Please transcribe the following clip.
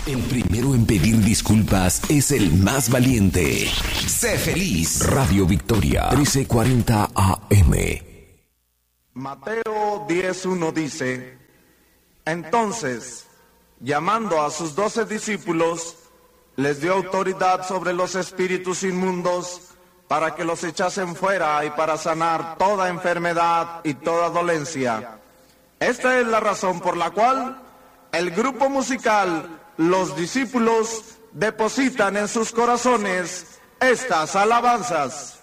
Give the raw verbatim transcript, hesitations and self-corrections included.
El primero en pedir disculpas es el más valiente. Sé feliz. Radio Victoria, trece cuarenta A M. Mateo diez uno dice: entonces, llamando a sus doce discípulos, les dio autoridad sobre los espíritus inmundos para que los echasen fuera y para sanar toda enfermedad y toda dolencia. Esta es la razón por la cual el grupo musical Los Discípulos depositan en sus corazones estas alabanzas.